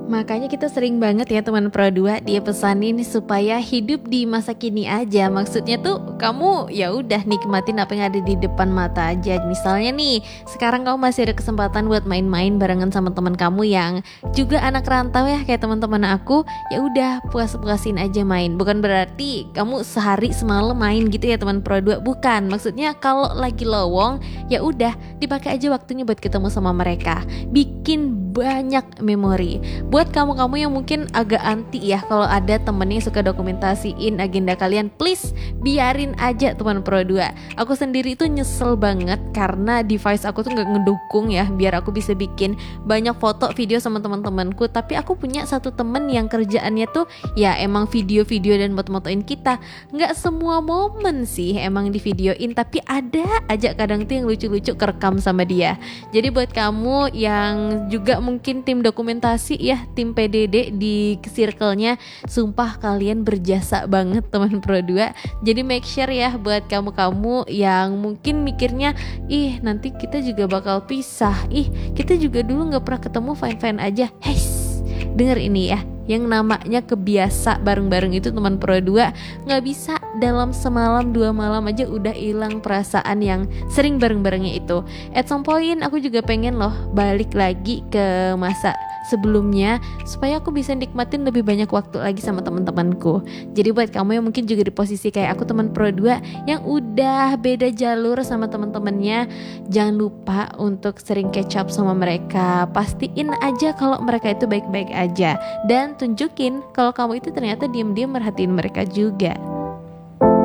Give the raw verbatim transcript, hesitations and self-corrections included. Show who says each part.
Speaker 1: Makanya kita sering banget ya teman Pro dua dia pesanin supaya hidup di masa kini aja. Maksudnya tuh kamu ya udah nikmatin apa yang ada di depan mata aja. Misalnya nih, sekarang kamu masih ada kesempatan buat main-main barengan sama teman kamu yang juga anak rantau ya kayak teman-teman aku. Ya udah puas-puasin aja main. Bukan berarti kamu sehari semalam main gitu ya teman Pro dua. Bukan. Maksudnya kalau lagi lowong ya udah dipakai aja waktunya buat ketemu sama mereka. Bikin banyak memori. Buat kamu-kamu yang mungkin agak anti ya kalau ada temennya suka dokumentasiin agenda kalian, please biarin aja teman Pro dua. Aku sendiri tuh nyesel banget karena device aku tuh gak ngedukung ya biar aku bisa bikin banyak foto video sama teman-temanku. Tapi aku punya satu temen yang kerjaannya tuh ya emang video-video dan foto-fotoin kita. Gak semua momen sih emang di videoin, tapi ada aja kadang tuh yang lucu-lucu kerekam sama dia. Jadi buat kamu yang juga mungkin tim dokumentasi ya, tim P D D di circle-nya, sumpah kalian berjasa banget teman Pro dua. Jadi make sure ya buat kamu-kamu yang mungkin mikirnya ih nanti kita juga bakal pisah, ih kita juga dulu gak pernah ketemu, fine-fine aja. Hey, denger ini ya, yang namanya kebiasa bareng-bareng itu teman Pro dua gak bisa dalam semalam dua malam aja udah hilang perasaan yang sering bareng-barengnya itu. At some point aku juga pengen loh balik lagi ke masa sebelumnya supaya aku bisa nikmatin lebih banyak waktu lagi sama teman-temanku. Jadi buat kamu yang mungkin juga di posisi kayak aku teman Pro dua yang udah beda jalur sama teman-temannya, jangan lupa untuk sering catch up sama mereka. Pastiin aja kalau mereka itu baik-baik aja dan tunjukin kalau kamu itu ternyata diam-diam merhatiin mereka juga.